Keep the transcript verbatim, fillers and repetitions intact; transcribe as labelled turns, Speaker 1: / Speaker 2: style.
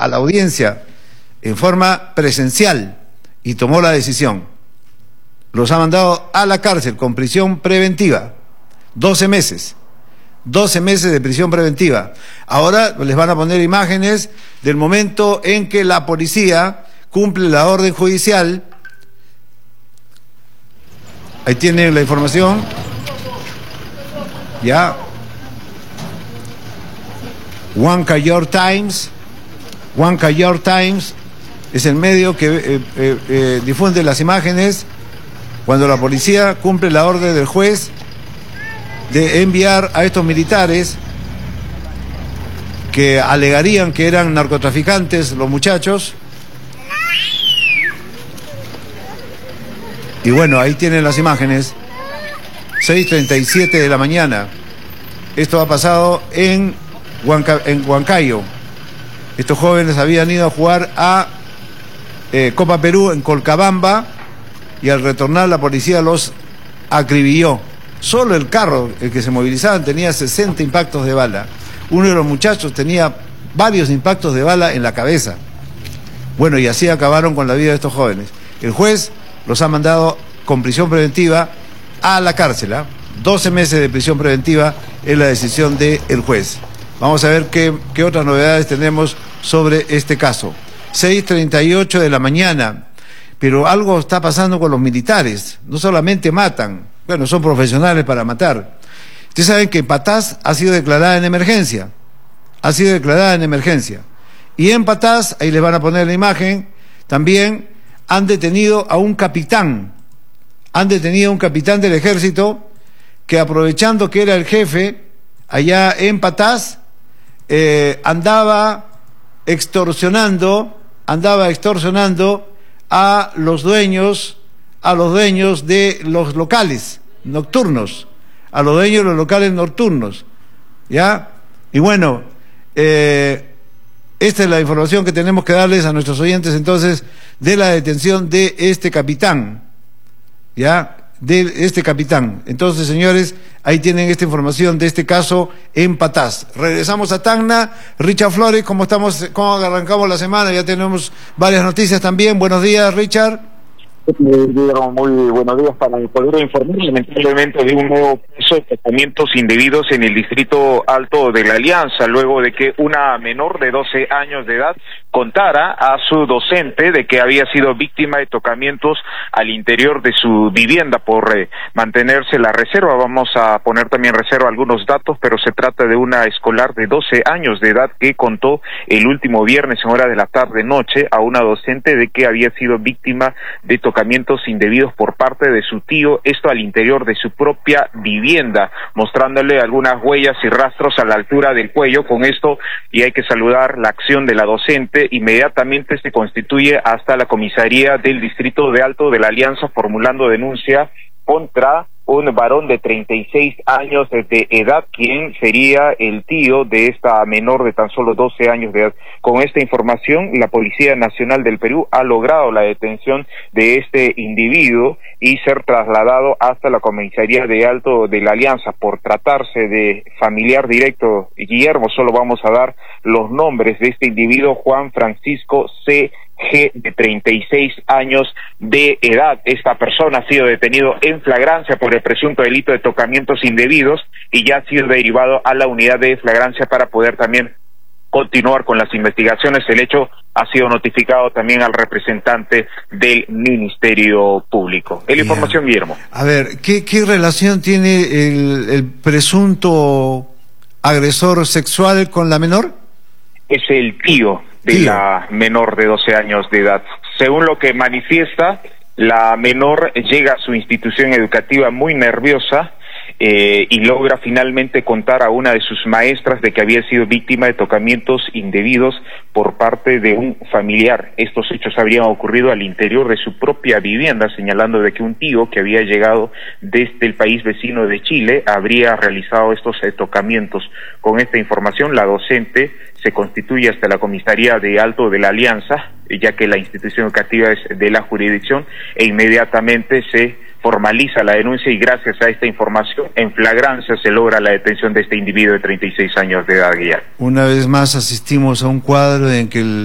Speaker 1: a la audiencia en forma presencial y tomó la decisión. Los ha mandado a la cárcel con prisión preventiva, doce meses. doce meses de prisión preventiva. Ahora les van a poner imágenes del momento en que la policía cumple la orden judicial. Ahí tienen la información. Ya. Huanca York Times. Huanca York Times es el medio que eh, eh, eh, difunde las imágenes cuando la policía cumple la orden del juez de enviar a estos militares que alegarían que eran narcotraficantes los muchachos. Y bueno, ahí tienen las imágenes. seis treinta y siete de la mañana. Esto ha pasado en, Huanca, en Huancayo. Estos jóvenes habían ido a jugar a eh, Copa Perú en Colcabamba y al retornar la policía los acribilló. Solo el carro, el que se movilizaban, tenía sesenta impactos de bala. Uno de los muchachos tenía varios impactos de bala en la cabeza. Bueno, y así acabaron con la vida de estos jóvenes. El juez los ha mandado con prisión preventiva a la cárcel, ¿eh? doce meses de prisión preventiva es la decisión del juez. Vamos a ver qué, qué otras novedades tenemos sobre este caso. seis treinta y ocho de la mañana, pero algo está pasando con los militares. No solamente matan, bueno, son profesionales para matar. Ustedes saben que Patás ha sido declarada en emergencia. Ha sido declarada en emergencia. Y en Patás, ahí les van a poner la imagen, también han detenido a un capitán. Han detenido a un capitán del ejército que, aprovechando que era el jefe allá en Patás, eh, andaba extorsionando, andaba extorsionando a los dueños a los dueños de los locales nocturnos, a los dueños de los locales nocturnos, ¿ya? Y bueno, eh, esta es la información que tenemos que darles a nuestros oyentes entonces de la detención de este capitán, ¿ya? De este capitán. Entonces, señores, ahí tienen esta información de este caso en Patás. Regresamos a Tacna. Richard Flores, ¿cómo estamos? ¿Cómo arrancamos la semana? Ya tenemos varias noticias también. Buenos días, Richard.
Speaker 2: Muy buenos días. Para poder informar lamentablemente de un nuevo caso de tratamientos indebidos en el distrito Alto de la Alianza, luego de que una menor de doce años de edad contara a su docente de que había sido víctima de tocamientos al interior de su vivienda por eh, mantenerse la reserva. Vamos a poner también reserva algunos datos, pero se trata de una escolar de doce años de edad que contó el último viernes en hora de la tarde-noche a una docente de que había sido víctima de tocamientos tocamientos indebidos por parte de su tío, esto al interior de su propia vivienda, mostrándole algunas huellas y rastros a la altura del cuello. Con esto, y hay que saludar la acción de la docente, inmediatamente se constituye hasta la comisaría del distrito de Alto de la Alianza formulando denuncia contra un varón de treinta y seis años de edad, quien sería el tío de esta menor de tan solo doce años de edad. Con esta información, la Policía Nacional del Perú ha logrado la detención de este individuo y ser trasladado hasta la comisaría de Alto de la Alianza. Por tratarse de familiar directo, Guillermo, solo vamos a dar los nombres de este individuo: Juan Francisco C. G, de treinta y seis años de edad. Esta persona ha sido detenido en flagrancia por el presunto delito de tocamientos indebidos y ya ha sido derivado a la unidad de flagrancia para poder también continuar con las investigaciones. El hecho ha sido notificado también al representante del Ministerio Público. Es la información, Guillermo.
Speaker 1: A ver, ¿qué, qué relación tiene el, el presunto agresor sexual con la menor?
Speaker 2: Es el tío de tío. la menor de doce años de edad. Según lo que manifiesta, la menor llega a su institución educativa muy nerviosa eh, y logra finalmente contar a una de sus maestras de que había sido víctima de tocamientos indebidos por parte de un familiar. Estos hechos habrían ocurrido al interior de su propia vivienda, señalando de que un tío que había llegado desde el país vecino de Chile habría realizado estos eh, tocamientos. Con esta información, la docente se constituye hasta la comisaría de Alto de la Alianza, ya que la institución educativa es de la jurisdicción, e inmediatamente se formaliza la denuncia y gracias a esta información en flagrancia se logra la detención de este individuo de treinta y seis años de edad, Guillermo.
Speaker 1: Una vez más asistimos a un cuadro en que el